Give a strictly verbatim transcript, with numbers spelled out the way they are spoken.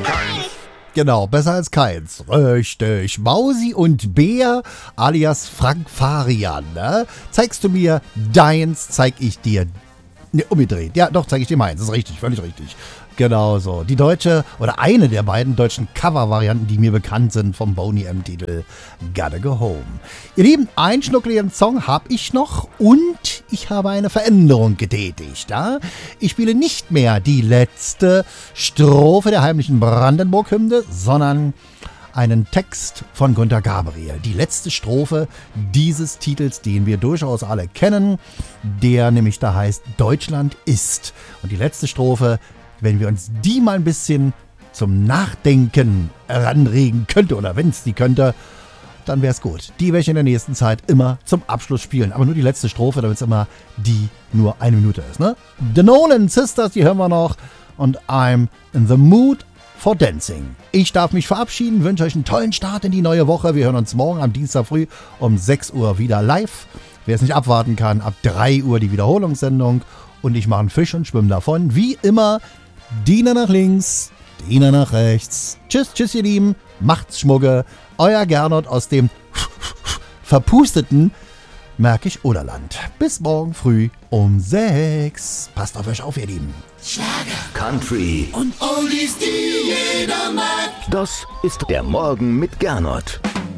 Genau, besser als keins. Richtig. Mausi und Bär alias Frank Farian. Ne? Zeigst du mir deins, zeig ich dir. Ne, umgedreht. Ja, doch, zeig ich dir meins. Das ist richtig, völlig richtig. Genau so. Die deutsche, oder eine der beiden deutschen Cover-Varianten, die mir bekannt sind, vom Boney M-Titel Gotta Go Home. Ihr Lieben, einen schnuckligen Song habe ich noch und ich habe eine Veränderung getätigt. Ja? Ich spiele nicht mehr die letzte Strophe der heimlichen Brandenburg-Hymne, sondern einen Text von Günter Gabriel. Die letzte Strophe dieses Titels, den wir durchaus alle kennen, der nämlich da heißt Deutschland ist. Und die letzte Strophe, wenn wir uns die mal ein bisschen zum Nachdenken heranregen könnte oder wenn es die könnte, dann wäre es gut. Die werde ich in der nächsten Zeit immer zum Abschluss spielen. Aber nur die letzte Strophe, damit es immer die nur eine Minute ist. Ne? The Nolan Sisters, die hören wir noch. Und I'm in the mood for dancing. Ich darf mich verabschieden, wünsche euch einen tollen Start in die neue Woche. Wir hören uns morgen am Dienstag früh um sechs Uhr wieder live. Wer es nicht abwarten kann, ab drei Uhr die Wiederholungssendung. Und ich mache einen Fisch und schwimme davon. Wie immer, Diener nach links, Diener nach rechts. Tschüss, tschüss ihr Lieben, macht's Schmugge. Euer Gernot aus dem verpusteten Märkisch-Oderland. Bis morgen früh um sechs. Passt auf euch auf, ihr Lieben. Schlager, Country und Oldies, die jeder mag. Das ist der Morgen mit Gernot.